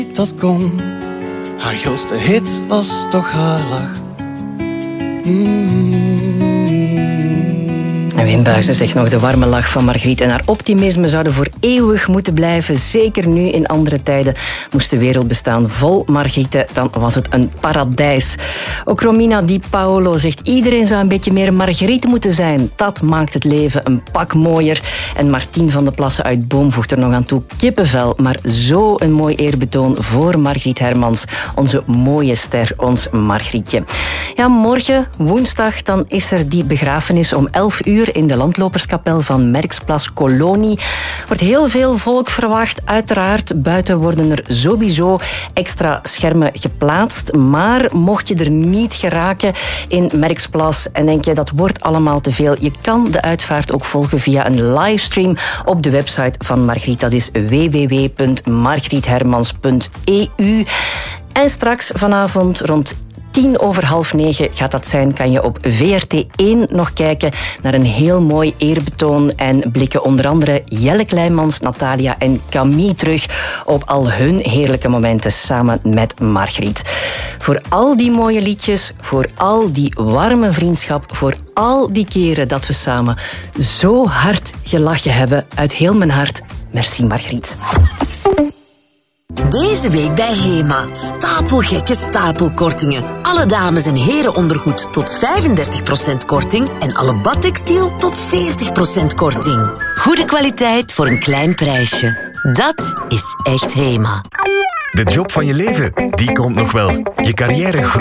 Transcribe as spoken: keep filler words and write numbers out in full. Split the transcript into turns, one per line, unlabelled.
dat kon. Haar grootste hit was toch haar lach.
En Wim Buijsen zegt nog, de warme lach van Margriet en haar optimisme zouden voor eeuwig moeten blijven. Zeker nu in andere tijden moest de wereld bestaan vol Margrieten. Dan was het een paradijs. Ook Romina Di Paolo zegt, iedereen zou een beetje meer Margriet moeten zijn. Dat maakt het leven een pak mooier. En Martien van de Plassen uit Boom voegt er nog aan toe, kippenvel. Maar zo een mooi eerbetoon voor Margriet Hermans. Onze mooie ster, ons Margrietje. Ja, morgen, woensdag, dan is er die begrafenis om elf uur in de landloperskapel van Merksplas Kolonie. Er wordt heel veel volk verwacht. Uiteraard, buiten worden er sowieso extra schermen geplaatst. Maar mocht je er niet geraken in Merksplas en denk je dat wordt allemaal te veel, je kan de uitvaart ook volgen via een livestream op de website van Margriet. Dat is w w w punt margriet hermans punt e u. En straks vanavond rond tien over half negen gaat dat zijn, kan je op V R T één nog kijken naar een heel mooi eerbetoon en blikken onder andere Jelle Kleimans, Natalia en Camille terug op al hun heerlijke momenten samen met Margriet. Voor al die mooie liedjes, voor al die warme vriendschap, voor al die keren dat we samen zo hard gelachen hebben, uit heel mijn hart, merci Margriet.
Deze week bij HEMA. Stapelgekke stapelkortingen. Alle dames- en herenondergoed tot vijfendertig procent korting en alle badtextiel tot veertig procent korting. Goede kwaliteit voor een klein prijsje. Dat is echt HEMA.
De job van je leven, die komt nog wel. Je carrière groeit.